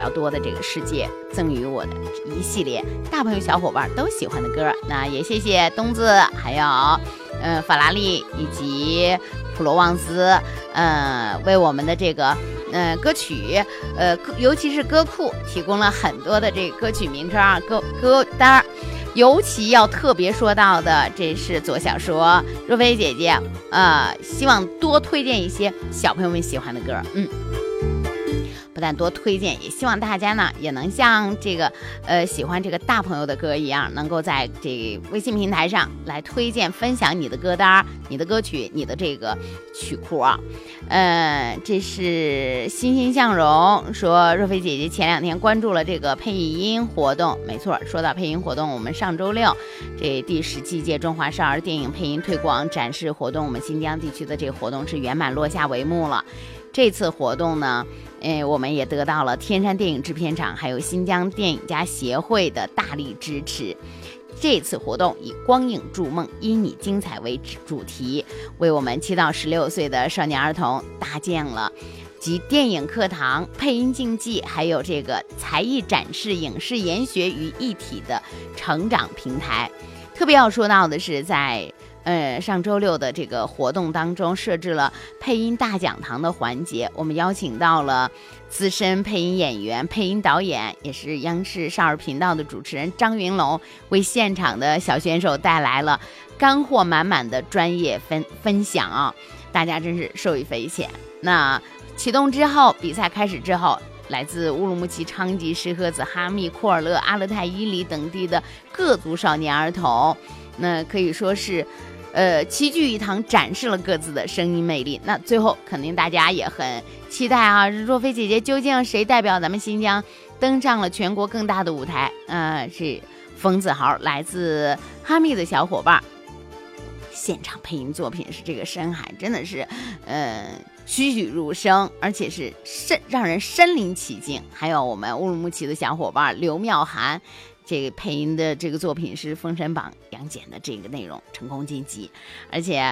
较多的这个世界，赠予我的一系列大朋友小伙伴都喜欢的歌。那也谢谢东子，还有法拉利以及普罗旺斯，为我们的这个歌曲，尤其是歌库提供了很多的这个歌曲名称啊，歌单。尤其要特别说到的，这是左小说若菲姐姐，希望多推荐一些小朋友们喜欢的歌，不但多推荐，也希望大家呢也能像这个喜欢这个大朋友的歌一样，能够在这微信平台上来推荐分享你的歌单、你的歌曲、你的这个曲库啊。这是欣欣向荣说，若菲姐姐前2天关注了这个配音活动。没错，说到配音活动，我们上周6这第17届中华少儿电影配音推广展示活动，我们新疆地区的这个活动是圆满落下帷幕了。这次活动呢，我们也得到了天山电影制片厂还有新疆电影家协会的大力支持。这次活动以光影筑梦，因你精彩为主题，为我们7到16岁的少年儿童搭建了集电影课堂、配音竞技还有这个才艺展示、影视研学于一体的成长平台。特别要说到的是，在上周6的这个活动当中，设置了配音大讲堂的环节，我们邀请到了资深配音演员、配音导演，也是央视少儿频道的主持人张云龙，为现场的小选手带来了干货满满的专业分享啊！大家真是受益匪浅。那启动之后，比赛开始之后，来自乌鲁木齐、昌吉、石河子、哈密、库尔勒、阿勒泰、伊犁等地的各族少年儿童，那可以说是齐聚一堂，展示了各自的声音魅力。那最后肯定大家也很期待啊，若菲姐姐究竟谁代表咱们新疆登上了全国更大的舞台？是冯子豪，来自哈密的小伙伴，现场配音作品是这个深海，真的是栩栩如生，而且是让人身临其境。还有我们乌鲁木齐的小伙伴刘妙涵，这个配音的这个作品是《封神榜》杨戬的这个内容，成功晋级。而且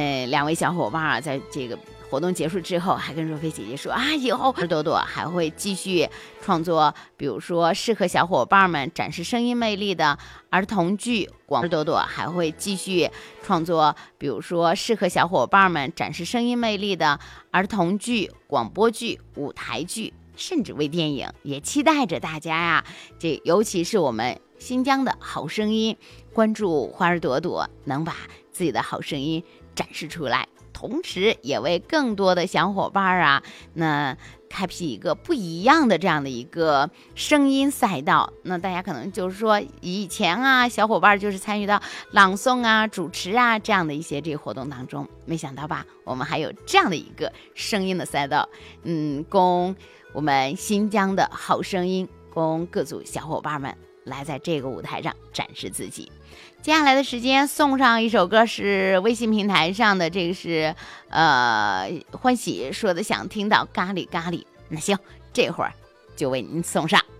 2位小伙伴啊，在这个活动结束之后还跟若菲姐姐说啊，以后朵朵还会继续创作，比如说适合小伙伴们展示声音魅力的儿童剧，朵朵还会继续创作，比如说适合小伙伴们展示声音魅力的儿童剧、广播剧、舞台剧，甚至微电影。也期待着大家呀，尤其是我们新疆的好声音，关注花儿朵朵，能把自己的好声音展示出来，同时也为更多的小伙伴啊，那开辟一个不一样的这样的一个声音赛道。那大家可能就是说，以前啊，小伙伴就是参与到朗诵啊、主持啊这样的一些这个活动当中，没想到吧，我们还有这样的一个声音的赛道，供我们新疆的好声音，供各组小伙伴们来在这个舞台上展示自己。接下来的时间送上一首歌，是微信平台上的，这个是欢喜说的想听到咖喱咖喱。那行，这会儿就为您送上。